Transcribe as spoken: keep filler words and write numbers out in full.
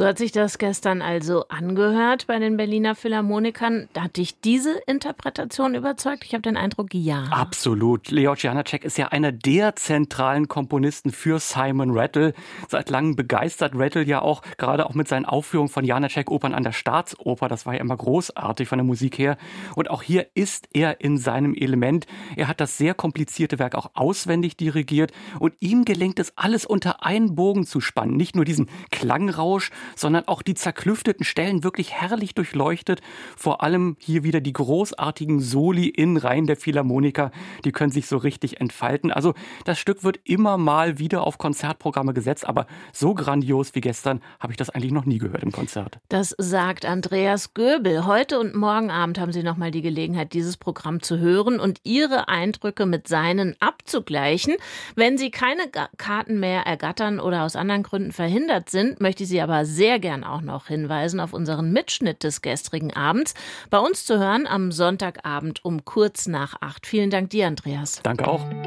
So hat sich das gestern also angehört bei den Berliner Philharmonikern. Hat dich diese Interpretation überzeugt? Ich habe den Eindruck, ja. Absolut. Leoš Janáček ist ja einer der zentralen Komponisten für Simon Rattle. Seit langem begeistert Rattle ja auch, gerade auch mit seinen Aufführungen von Janáček-Opern an der Staatsoper. Das war ja immer großartig von der Musik her. Und auch hier ist er in seinem Element. Er hat das sehr komplizierte Werk auch auswendig dirigiert. Und ihm gelingt es, alles unter einen Bogen zu spannen. Nicht nur diesen Klangrausch, sondern auch die zerklüfteten Stellen wirklich herrlich durchleuchtet. Vor allem hier wieder die großartigen Soli in Reihen der Philharmoniker, die können sich so richtig entfalten. Also das Stück wird immer mal wieder auf Konzertprogramme gesetzt, aber so grandios wie gestern habe ich das eigentlich noch nie gehört im Konzert. Das sagt Andreas Göbel. Heute und morgen Abend haben Sie noch mal die Gelegenheit, dieses Programm zu hören und Ihre Eindrücke mit seinen abzugleichen. Wenn Sie keine Karten mehr ergattern oder aus anderen Gründen verhindert sind, möchte ich Sie aber sehr gern auch noch hinweisen auf unseren Mitschnitt des gestrigen Abends. Bei uns zu hören am Sonntagabend um kurz nach acht. Vielen Dank dir, Andreas. Danke auch.